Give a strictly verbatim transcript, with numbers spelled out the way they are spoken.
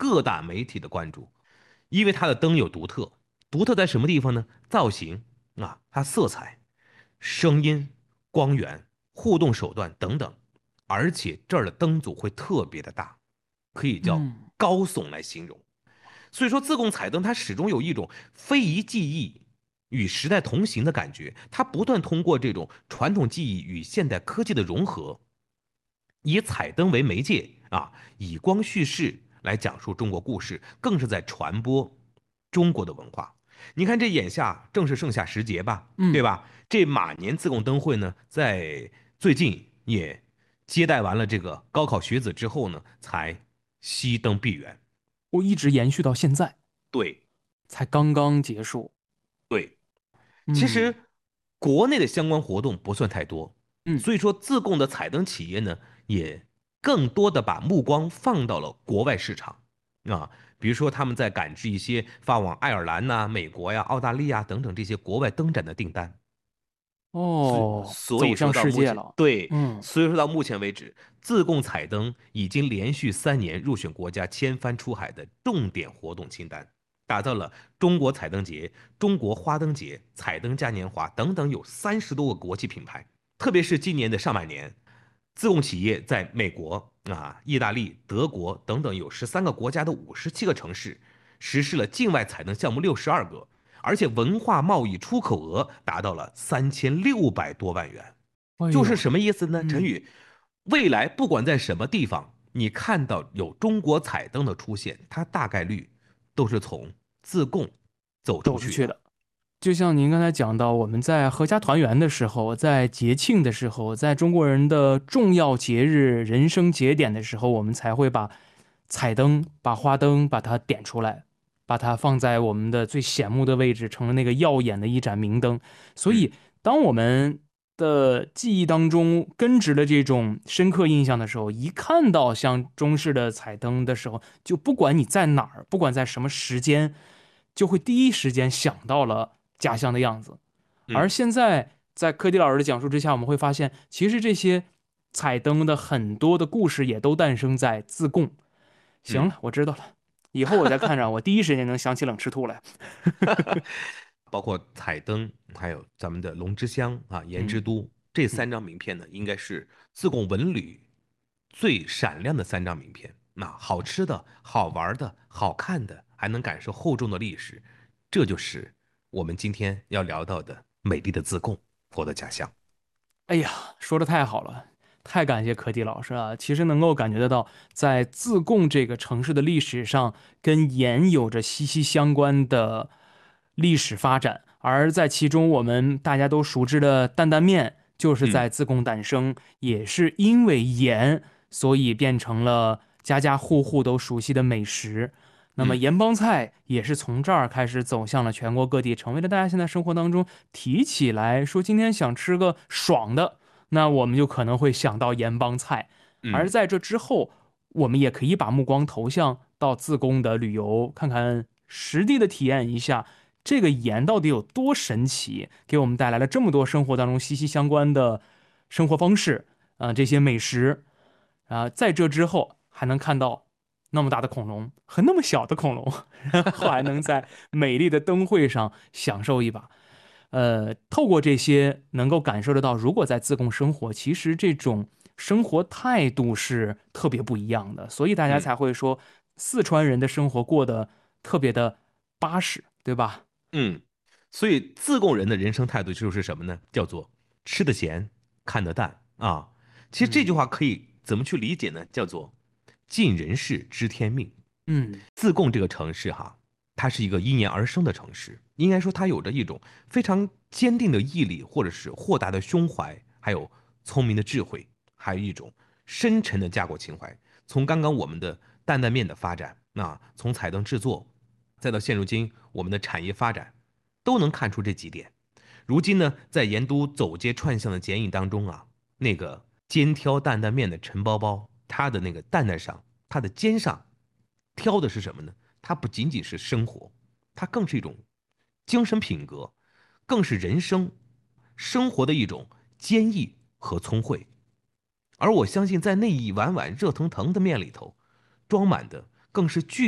各大媒体的关注，因为它的灯有独特，独特在什么地方呢？造型啊，它色彩、声音、光源、互动手段等等，而且这儿的灯组会特别的大，可以叫嗯高耸来形容。所以说，自贡彩灯它始终有一种非遗技艺与时代同行的感觉，它不断通过这种传统技艺与现代科技的融合，以彩灯为媒介啊，以光叙事来讲述中国故事，更是在传播中国的文化。你看，这眼下正是盛夏时节吧，对嗯， 吧？这马年自贡灯会呢，在最近也接待完了这个高考学子之后呢，才熄灯闭园。 我一直延续到现在， 对才刚刚结束。 对，其嗯实国内的相关活动不算太多， 嗯， 所以说自贡的彩灯企业呢，也更多的把目光放到了国外市场啊，比如说他们在赶制一些发往爱尔兰呐、美国呀、澳大利亚等等这些国外灯展的订单。所以哦， 所以说走向到目前， 世界了。 对， 嗯。 所以说到目前为止，自贡彩灯已经连续三年入选国家千帆出海的重点活动清单，打造了中国彩灯节、中国花灯节、彩灯嘉年华等等有三十多个国际品牌。特别是今年的上半年，自贡企业在美国啊、意大利、德国等等有十三个国家的五十七个城市实施了境外彩灯项目六十二个，而且文化贸易出口额达到了三千六百多万元。 哎呦， 就是什么意思呢？陈嗯， 宇，未来不管在什么地方，你看到有中国彩灯的出现，它大概率都是从自贡走出去的。 走出去的。就像您刚才讲到，我们在合家团圆的时候，在节庆的时候，在中国人的重要节日、人生节点的时候，我们才会把彩灯、把花灯把它点出来，把它放在我们的最显目的位置，成了那个耀眼的一盏明灯。所嗯以，当我们的记忆当中根植了这种深刻印象的时候，一看到像中式的彩灯的时候，就不管你在哪儿，不管在什么时间，就会第一时间想到了家乡的样子。而嗯现在，在柯迪老师的讲述之下，我们会发现，其实这些彩灯的很多的故事也都诞生在自贡。行嗯。 了，我知道了，以后我再看着，我第一时间能想起冷吃兔来。 包括彩灯，还有咱们的龙之乡啊、颜之嗯都这嗯， 三张名片呢，应该是自贡文旅最闪亮的三张名片。那好吃的、好玩的、好看的，还能感受厚重的历史，这就是我们今天要聊到的美丽的自贡，我的家乡。 哎呀，说的太好了，太感谢柯迪老师了。其实能够感觉得到，在自贡这个城市的历史上，跟盐有着息息相关的历史发展，而在其中，我们大家都熟知的担担面，就是嗯在自贡诞生，也是因为盐，所以变成了家家户户都熟悉的美食。那么嗯盐帮菜也是从这儿开始走向了全国各地，成为了大家现在生活当中提起来说今天想吃个爽的，那我们就可能会想到盐帮菜。而嗯在这之后，我们也可以把目光投向到自贡的旅游，看看实地的体验一下这个盐到底有多神奇，给我们带来了这么多生活当中息息相关的生活方式啊、呃这些美食啊、在这之后还能看到那么大的恐龙和那么小的恐龙，然后还能在美丽的灯会上享受一把。呃，透过这些能够感受得到，如果在自贡生活，其实这种生活态度是特别不一样的，所以大家嗯才会说四川人的生活过得特别的巴适，对吧？ 嗯，所以自贡人的人生态度就是什么呢？叫做吃得咸，看得淡啊。其实这句嗯话可以怎么去理解呢？叫做尽人事，知天命。 嗯自贡这个城市哈，它是一个因年而生的城市，应该说它有着一种非常坚定的毅力，或者是豁达的胸怀，还有聪明的智慧，还有一种深沉的家国情怀。从刚刚我们的担担面的发展，那从彩灯制作，再到现如今我们的产业发展，都能看出这几点。如今呢，在盐都走街串巷的剪影当中啊，那个肩挑担担面的陈包包，它的那个担担上，它的肩上挑的是什么呢？它不仅仅是生活，它更是一种精神品格，更是人生生活的一种坚毅和聪慧。而我相信，在那一碗碗热腾腾的面里头，装满的更是巨。